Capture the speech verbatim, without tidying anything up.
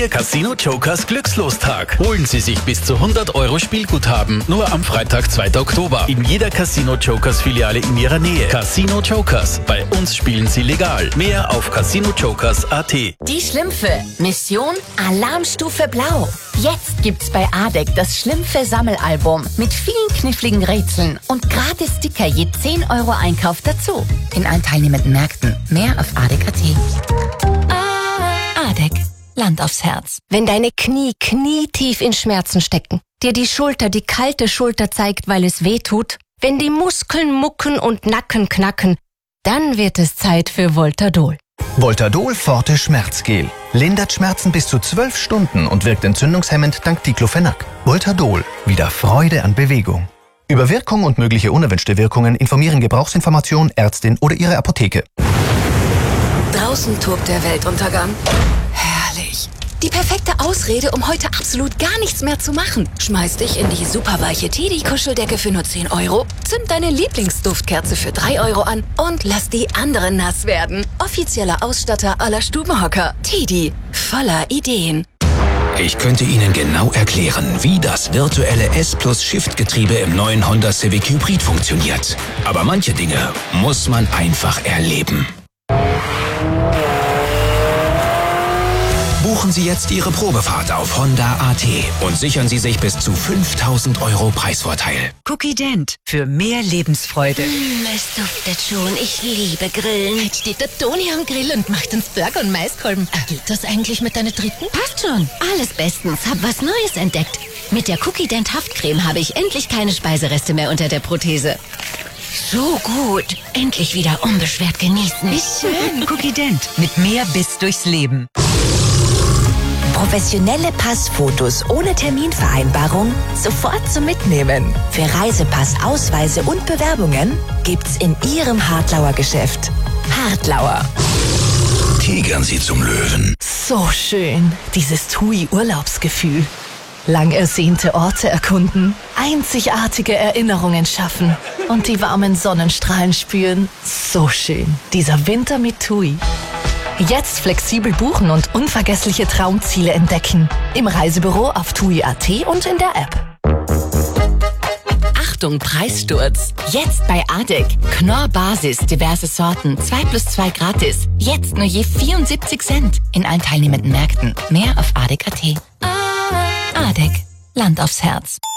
Ihr Casino Jokers Glückslostag. Holen Sie sich bis zu hundert Euro Spielguthaben. Nur am Freitag, zweiten Oktober. In jeder Casino Jokers Filiale in Ihrer Nähe. Casino Jokers. Bei uns spielen Sie legal. Mehr auf casino jokers punkt at. Die Schlümpfe. Mission Alarmstufe Blau. Jetzt gibt's bei Adek das Schlümpfe-Sammelalbum mit vielen kniffligen Rätseln und gratis Sticker je zehn Euro Einkauf dazu. In allen teilnehmenden Märkten. Mehr auf adek punkt at. Adek. Land aufs Herz. Wenn deine Knie knietief in Schmerzen stecken, dir die Schulter die kalte Schulter zeigt, weil es weh tut, wenn die Muskeln mucken und Nacken knacken, dann wird es Zeit für Voltadol. Voltadol Forte Schmerzgel. Lindert Schmerzen bis zu zwölf Stunden und wirkt entzündungshemmend dank Diclofenac. Voltadol. Wieder Freude an Bewegung. Über Wirkung und mögliche unerwünschte Wirkungen informieren Gebrauchsinformation, Ärztin oder Ihre Apotheke. Draußen tobt der Weltuntergang. Herrlich. Die perfekte Ausrede, um heute absolut gar nichts mehr zu machen. Schmeiß dich in die superweiche Teddy-Kuscheldecke für nur zehn Euro, zünd deine Lieblingsduftkerze für drei Euro an und lass die anderen nass werden. Offizieller Ausstatter aller Stubenhocker. Teddy. Voller Ideen. Ich könnte Ihnen genau erklären, wie das virtuelle S-Plus-Shift-Getriebe im neuen Honda Civic Hybrid funktioniert. Aber manche Dinge muss man einfach erleben. Buchen Sie jetzt Ihre Probefahrt auf Honda punkt at und sichern Sie sich bis zu fünftausend Euro Preisvorteil. Cookie Dent für mehr Lebensfreude. Mm, es duftet schon. Ich liebe Grillen. Jetzt steht der Toni am Grill und macht uns Burger und Maiskolben. Geht das eigentlich mit deiner dritten? Passt schon. Alles bestens. Hab was Neues entdeckt. Mit der Cookie Dent Haftcreme habe ich endlich keine Speisereste mehr unter der Prothese. So gut. Endlich wieder unbeschwert genießen. Wie schön. Cookie Dent mit mehr Biss durchs Leben. Professionelle Passfotos ohne Terminvereinbarung sofort zum Mitnehmen. Für Reisepass, Ausweise und Bewerbungen gibt's in Ihrem Hartlauer Geschäft. Hartlauer. Tigern Sie zum Löwen. So schön, dieses TUI-Urlaubsgefühl. Lang ersehnte Orte erkunden, einzigartige Erinnerungen schaffen und die warmen Sonnenstrahlen spüren. So schön, dieser Winter mit TUI. Jetzt flexibel buchen und unvergessliche Traumziele entdecken. Im Reisebüro auf tui punkt at und in der App. Achtung, Preissturz. Jetzt bei Adek. Knorr Basis, diverse Sorten, zwei plus zwei gratis. Jetzt nur je vierundsiebzig Cent. In allen teilnehmenden Märkten. Mehr auf adek punkt at. Adek. Land aufs Herz.